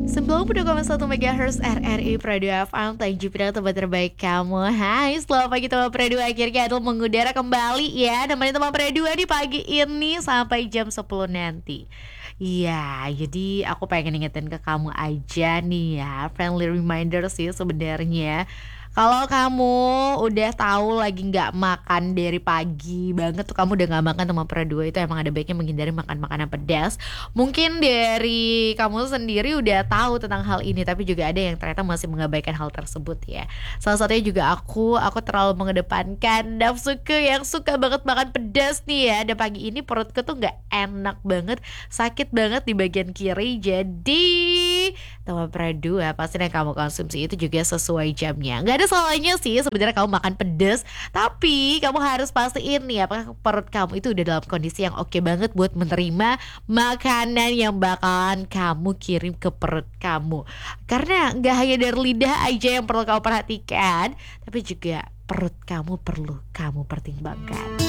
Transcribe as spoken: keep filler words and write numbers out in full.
sembilan puluh dua koma satu megahertz R R I Pradu F M, Tanjung Pinang, tempat terbaik kamu. Hai, selamat pagi teman Pradu. Akhirnya Adul mengudara kembali ya, nemenin teman Pradu di pagi ini sampai jam sepuluh nanti. Iya, jadi aku pengen ingetin ke kamu aja nih ya, friendly reminder sih sebenarnya. Kalau kamu udah tahu lagi nggak makan dari pagi banget tuh, kamu udah nggak makan sama Pradua, itu emang ada baiknya menghindari makan makanan pedas. Mungkin dari kamu sendiri udah tahu tentang hal ini, tapi juga ada yang ternyata masih mengabaikan hal tersebut ya. Salah satunya juga aku, aku terlalu mengedepankan nafsuku yang suka banget makan pedas nih ya. Dan pagi ini perutku tuh nggak enak banget, sakit banget di bagian kiri. Jadi teman Pradua, pasti yang kamu konsumsi itu juga sesuai jamnya. Nggak ada salahnya sih sebenarnya kamu makan pedas, tapi kamu harus pastiin nih apakah perut kamu itu udah dalam kondisi yang oke banget buat menerima makanan yang bakalan kamu kirim ke perut kamu. Karena nggak hanya dari lidah aja yang perlu kamu perhatikan, tapi juga perut kamu perlu kamu pertimbangkan.